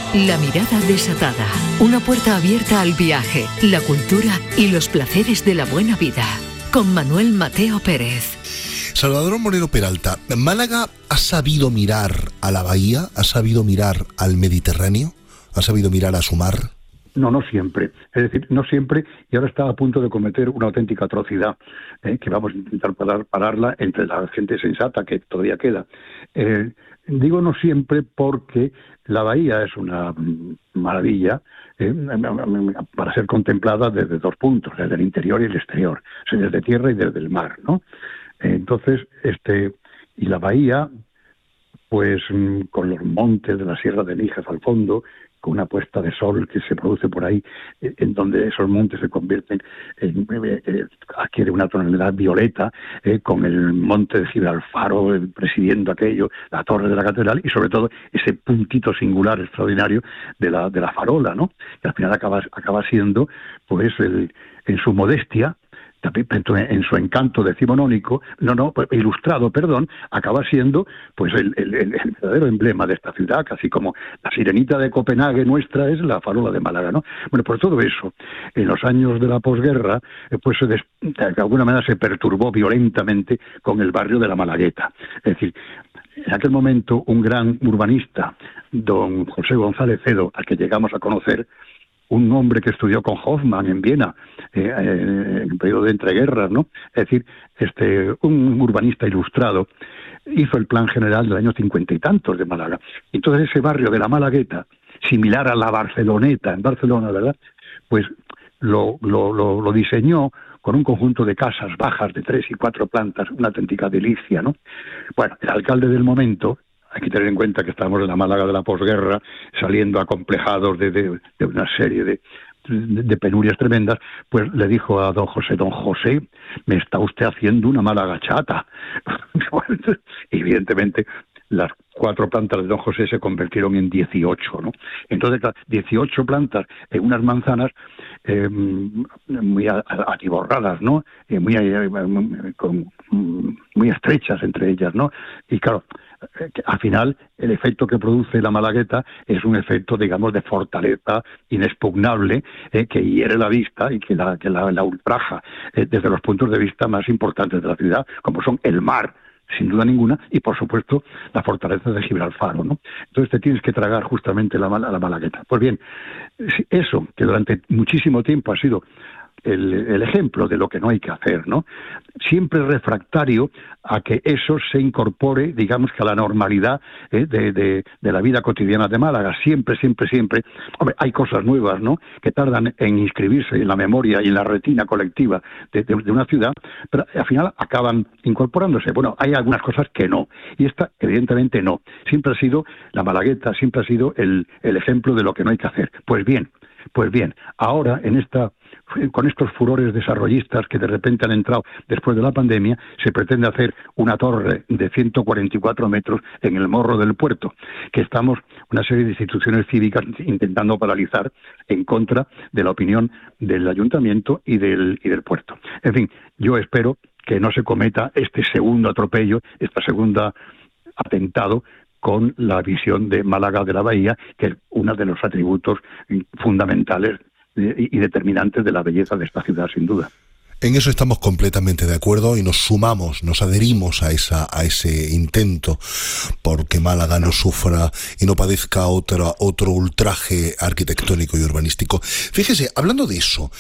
La mirada desatada, una puerta abierta al viaje, la cultura y los placeres de la buena vida. Con Manuel Mateo Pérez. Salvador Moreno Peralta, ¿Málaga ha sabido mirar a la bahía? ¿Ha sabido mirar al Mediterráneo? ¿Ha sabido mirar a su mar? No siempre. Es decir, no siempre, y ahora está a punto de cometer una auténtica atrocidad, que vamos a intentar pararla entre la gente sensata que todavía queda. Digo no siempre porque la bahía es una maravilla para ser contemplada desde dos puntos, desde el interior y el exterior, o sea, desde tierra y desde el mar, ¿no? Entonces, y la bahía, pues con los montes de la Sierra de Níjar al fondo, con una puesta de sol que se produce por ahí, en donde esos montes se convierten adquiere una tonalidad violeta, con el monte de Gibralfaro presidiendo aquello, la torre de la catedral y sobre todo ese puntito singular extraordinario de la farola, ¿no? Que al final acaba siendo, pues, en su modestia, también en su encanto decimonónico, ilustrado, acaba siendo pues el verdadero emblema de esta ciudad, casi como la sirenita de Copenhague nuestra es la farola de Málaga, ¿no? Bueno, por todo eso, en los años de la posguerra, pues de alguna manera se perturbó violentamente con el barrio de la Malagueta. Es decir, en aquel momento un gran urbanista, don José González Cedo, al que llegamos a conocer, un hombre que estudió con Hoffmann en Viena, en el periodo de entreguerras, ¿no? Es decir, un urbanista ilustrado, hizo el plan general del año 50 y tantos de Málaga. Entonces ese barrio de la Malagueta, similar a la Barceloneta, en Barcelona, ¿verdad?, pues lo diseñó con un conjunto de casas bajas de 3 y 4 plantas, una auténtica delicia, ¿no? Bueno, el alcalde del momento, hay que tener en cuenta que estamos en la Málaga de la posguerra, saliendo acomplejados de una serie de penurias tremendas, pues le dijo a don José, me está usted haciendo una Málaga chata. Evidentemente, las 4 plantas de don José se convirtieron en 18, ¿no? Entonces, 18 plantas en unas manzanas muy atiborradas, ¿no? Muy estrechas entre ellas, ¿no? Y claro, al final el efecto que produce la Malagueta es un efecto, digamos, de fortaleza inexpugnable, que hiere la vista y que la ultraja desde los puntos de vista más importantes de la ciudad, como son el mar, sin duda ninguna, y por supuesto la fortaleza de Gibralfaro, ¿no? Entonces te tienes que tragar justamente la Malagueta. Pues bien, eso que durante muchísimo tiempo ha sido el ejemplo de lo que no hay que hacer, ¿no? Siempre refractario a que eso se incorpore, digamos, que a la normalidad de la vida cotidiana de Málaga. Siempre. Hombre, hay cosas nuevas, ¿no?, que tardan en inscribirse en la memoria y en la retina colectiva de una ciudad, pero al final acaban incorporándose. Bueno, hay algunas cosas que no, y esta evidentemente no. Siempre ha sido la Malagueta, siempre ha sido el ejemplo de lo que no hay que hacer. Pues bien, ahora con estos furores desarrollistas que de repente han entrado después de la pandemia, se pretende hacer una torre de 144 metros en el morro del puerto, que estamos una serie de instituciones cívicas intentando paralizar en contra de la opinión del ayuntamiento y del puerto. En fin, yo espero que no se cometa este segundo atropello, esta segunda atentado con la visión de Málaga de la Bahía, que es uno de los atributos fundamentales y determinantes de la belleza de esta ciudad, sin duda. En eso estamos completamente de acuerdo y nos sumamos, nos adherimos a ese intento porque Málaga no sufra y no padezca otro ultraje arquitectónico y urbanístico. Fíjese, hablando de eso,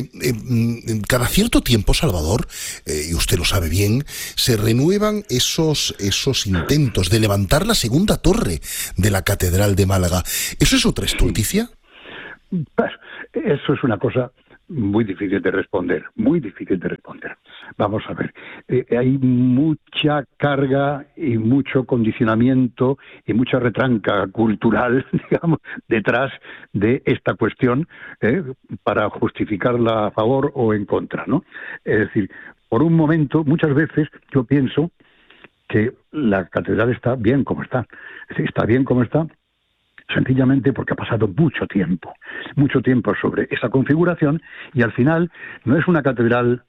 cada cierto tiempo, Salvador, y usted lo sabe bien, se renuevan esos intentos de levantar la segunda torre de la Catedral de Málaga. ¿Eso es otra estulticia? Pues, eso es una cosa muy difícil de responder. Vamos a ver, hay mucha carga y mucho condicionamiento y mucha retranca cultural, digamos, detrás de esta cuestión, para justificarla a favor o en contra, ¿no? Es decir, por un momento, muchas veces yo pienso que la catedral está bien como está. Es decir, está bien como está sencillamente porque ha pasado mucho tiempo sobre esa configuración, y al final no es una catedral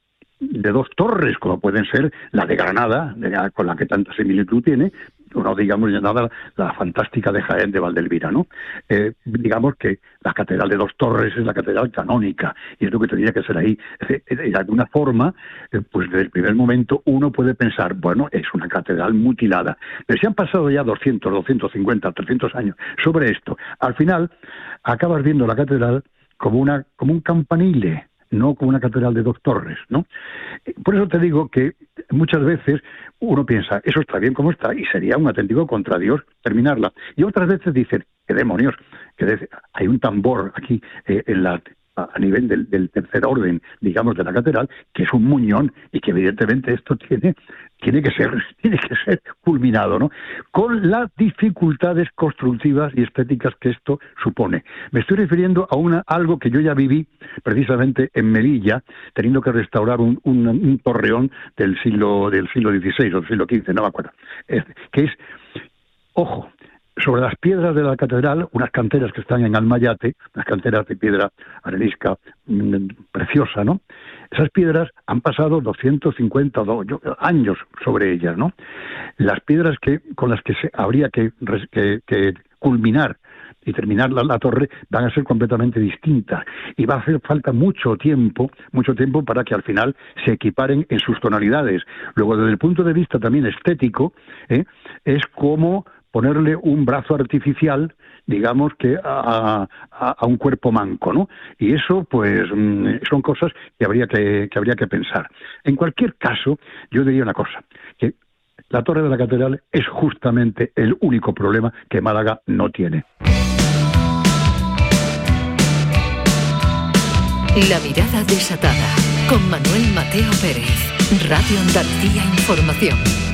de dos torres, como pueden ser la de Granada, con la que tanta similitud tiene, o no digamos nada la fantástica de Jaén de Valdelvira, ¿no? Digamos que la Catedral de Dos Torres es la catedral canónica, y es lo que tendría que ser ahí. De alguna forma, pues desde el primer momento uno puede pensar, bueno, es una catedral mutilada. Pero si han pasado ya 200, 250, 300 años sobre esto, al final acabas viendo la catedral como un campanile, no como una catedral de dos torres, ¿no? Por eso te digo que muchas veces uno piensa, eso está bien como está, y sería un auténtico contra Dios terminarla. Y otras veces dicen, qué demonios, hay un tambor aquí a nivel del tercer orden, digamos, de la catedral, que es un muñón, y que evidentemente esto tiene que ser culminado, ¿no? Con las dificultades constructivas y estéticas que esto supone. Me estoy refiriendo a algo que yo ya viví precisamente en Melilla, teniendo que restaurar un torreón del siglo XVI o del siglo XV, no me acuerdo, que es, ojo, sobre las piedras de la catedral, unas canteras que están en Almayate, unas canteras de piedra arenisca preciosa, ¿no? Esas piedras han pasado 250 años sobre ellas, ¿no? Las piedras con las que habría que culminar y terminar la torre van a ser completamente distintas, y va a hacer falta mucho tiempo para que al final se equiparen en sus tonalidades. Luego, desde el punto de vista también estético, es como ponerle un brazo artificial, digamos, que a un cuerpo manco, ¿no? Y eso, pues, son cosas que habría que pensar. En cualquier caso, yo diría una cosa, que la Torre de la Catedral es justamente el único problema que Málaga no tiene. La mirada desatada, con Manuel Mateo Pérez, Radio Andalucía Información.